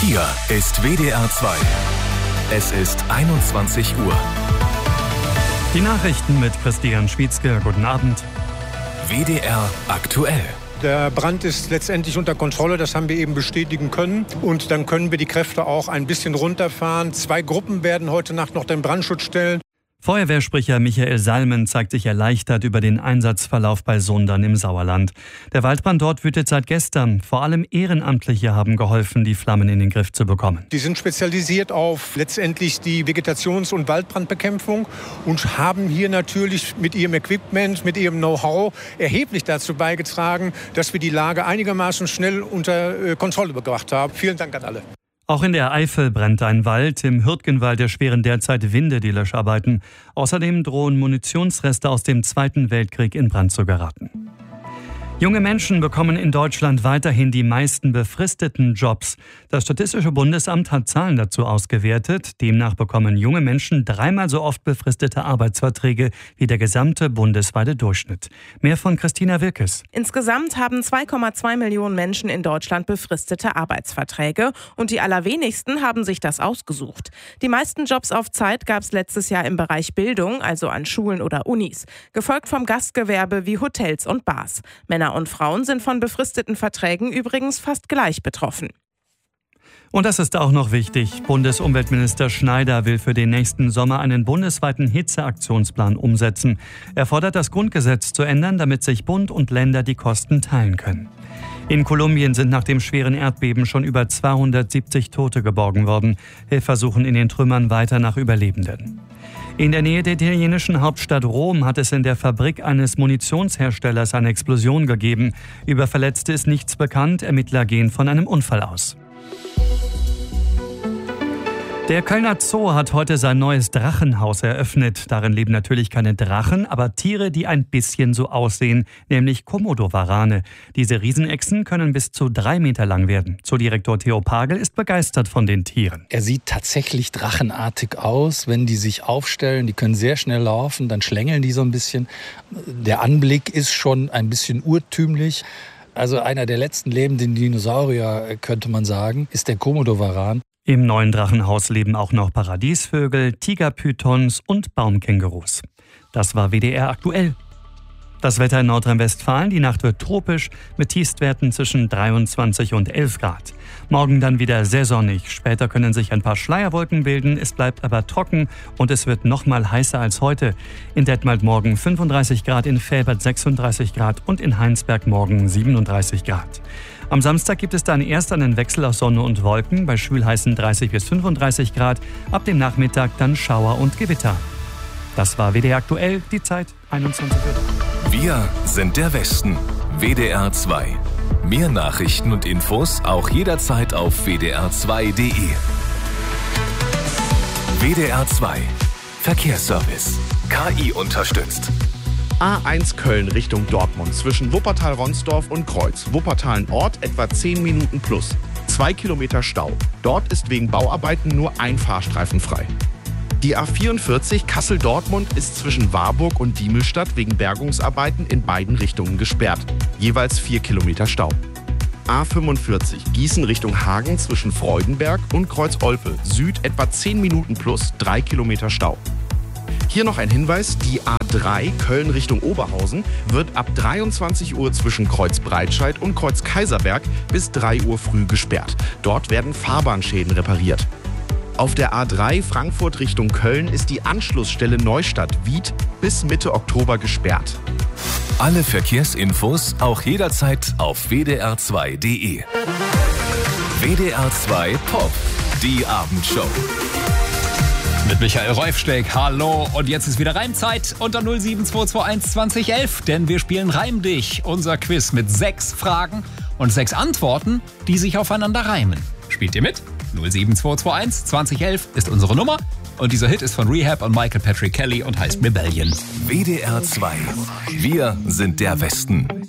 Hier ist WDR 2. Es ist 21 Uhr. Die Nachrichten mit Christian Schwietzke. Guten Abend. WDR aktuell. Der Brand ist letztendlich unter Kontrolle, das haben wir eben bestätigen können. Und dann können wir die Kräfte auch ein bisschen runterfahren. 2 Gruppen werden heute Nacht noch den Brandschutz stellen. Feuerwehrsprecher Michael Salmen zeigt sich erleichtert über den Einsatzverlauf bei Sundern im Sauerland. Der Waldbrand dort wütet seit gestern. Vor allem Ehrenamtliche haben geholfen, die Flammen in den Griff zu bekommen. Die sind spezialisiert auf letztendlich die Vegetations- und Waldbrandbekämpfung und haben hier natürlich mit ihrem Equipment, mit ihrem Know-how erheblich dazu beigetragen, dass wir die Lage einigermaßen schnell unter Kontrolle gebracht haben. Vielen Dank an alle. Auch in der Eifel brennt ein Wald. Im Hürtgenwald erschweren derzeit Winde die Löscharbeiten. Außerdem drohen Munitionsreste aus dem Zweiten Weltkrieg in Brand zu geraten. Junge Menschen bekommen in Deutschland weiterhin die meisten befristeten Jobs. Das Statistische Bundesamt hat Zahlen dazu ausgewertet. Demnach bekommen junge Menschen 3-mal so oft befristete Arbeitsverträge wie der gesamte bundesweite Durchschnitt. Mehr von Christina Wilkes. Insgesamt haben 2,2 Millionen Menschen in Deutschland befristete Arbeitsverträge und die allerwenigsten haben sich das ausgesucht. Die meisten Jobs auf Zeit gab es letztes Jahr im Bereich Bildung, also an Schulen oder Unis, gefolgt vom Gastgewerbe wie Hotels und Bars. Männer und Frauen sind von befristeten Verträgen übrigens fast gleich betroffen. Und das ist auch noch wichtig. Bundesumweltminister Schneider will für den nächsten Sommer einen bundesweiten Hitzeaktionsplan umsetzen. Er fordert, das Grundgesetz zu ändern, damit sich Bund und Länder die Kosten teilen können. In Kolumbien sind nach dem schweren Erdbeben schon über 270 Tote geborgen worden. Helfer suchen in den Trümmern weiter nach Überlebenden. In der Nähe der italienischen Hauptstadt Rom hat es in der Fabrik eines Munitionsherstellers eine Explosion gegeben. Über Verletzte ist nichts bekannt. Ermittler gehen von einem Unfall aus. Der Kölner Zoo hat heute sein neues Drachenhaus eröffnet. Darin leben natürlich keine Drachen, aber Tiere, die ein bisschen so aussehen, nämlich Komodowarane. Diese Riesenechsen können bis zu 3 Meter lang werden. Zoodirektor Theo Pagel ist begeistert von den Tieren. Er sieht tatsächlich drachenartig aus, wenn die sich aufstellen. Die können sehr schnell laufen, dann schlängeln die so ein bisschen. Der Anblick ist schon ein bisschen urtümlich. Also einer der letzten lebenden Dinosaurier, könnte man sagen, ist der Komodowaran. Im neuen Drachenhaus leben auch noch Paradiesvögel, Tigerpythons und Baumkängurus. Das war WDR aktuell. Das Wetter in Nordrhein-Westfalen, die Nacht wird tropisch mit Tiefstwerten zwischen 23 und 11 Grad. Morgen dann wieder sehr sonnig. Später können sich ein paar Schleierwolken bilden. Es bleibt aber trocken und es wird noch mal heißer als heute. In Detmold morgen 35 Grad, in Velbert 36 Grad und in Heinsberg morgen 37 Grad. Am Samstag gibt es dann erst einen Wechsel aus Sonne und Wolken, bei schwülheißen 30 bis 35 Grad. Ab dem Nachmittag dann Schauer und Gewitter. Das war WDR aktuell, die Zeit 21 Uhr. Wir sind der Westen. WDR 2. Mehr Nachrichten und Infos auch jederzeit auf wdr2.de. WDR 2. Verkehrsservice. KI unterstützt. A1 Köln Richtung Dortmund zwischen Wuppertal-Ronsdorf und Kreuz. Wuppertal-Nord etwa 10 Minuten plus. 2 Kilometer Stau. Dort ist wegen Bauarbeiten nur ein Fahrstreifen frei. Die A44 Kassel-Dortmund ist zwischen Warburg und Diemelstadt wegen Bergungsarbeiten in beiden Richtungen gesperrt. Jeweils 4 Kilometer Stau. A45 Gießen Richtung Hagen zwischen Freudenberg und Kreuz-Olpe. Süd etwa 10 Minuten plus 3 Kilometer Stau. Hier noch ein Hinweis, die A3 Köln Richtung Oberhausen wird ab 23 Uhr zwischen Kreuz Breitscheid und Kreuz Kaiserberg bis 3 Uhr früh gesperrt. Dort werden Fahrbahnschäden repariert. Auf der A3 Frankfurt Richtung Köln ist die Anschlussstelle Neustadt-Wied bis Mitte Oktober gesperrt. Alle Verkehrsinfos auch jederzeit auf wdr2.de. WDR 2 Pop, die Abendshow. Mit Michael Räufsteck, hallo. Und jetzt ist wieder Reimzeit unter 07221 2011, denn wir spielen Reim dich, unser Quiz mit 6 Fragen und 6 Antworten, die sich aufeinander reimen. Spielt ihr mit? 07221 2011 ist unsere Nummer und dieser Hit ist von Rehab und Michael Patrick Kelly und heißt Rebellion. WDR 2. Wir sind der Westen.